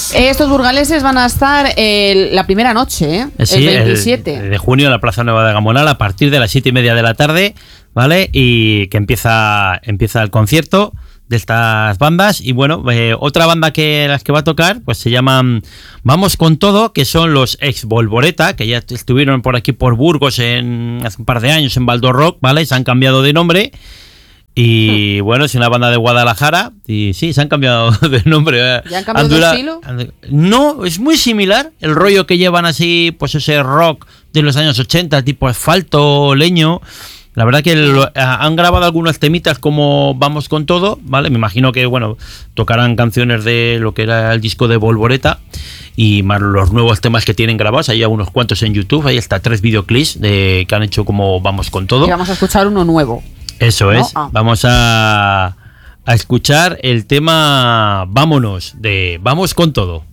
Estos burgaleses van a estar la primera noche, Sí, el 27 de junio en la Plaza Nueva de Gamonal a partir de las 7:30 de la tarde, ¿vale? Y que empieza el concierto de estas bandas. Y bueno, otra banda las que va a tocar pues se llaman Vamos con Todo, que son los ex Volvoreta, que ya estuvieron por aquí por Burgos hace un par de años en Baldo Rock, ¿vale? Se han cambiado de nombre. Y bueno, es una banda de Guadalajara. Y sí, se han cambiado de nombre. ¿Ya han cambiado de estilo? No, es muy similar. El rollo que llevan así, pues ese rock de los años 80, tipo asfalto, leño. La verdad que han grabado algunos temitas como Vamos con Todo, ¿vale? Me imagino que, bueno, tocarán canciones de lo que era el disco de Volvoreta y más los nuevos temas que tienen grabados. Hay unos cuantos en YouTube, hay hasta 3 videoclips que han hecho como Vamos con Todo. Y vamos a escuchar uno nuevo. Eso es. Vamos a escuchar el tema Vámonos de Vamos con Todo.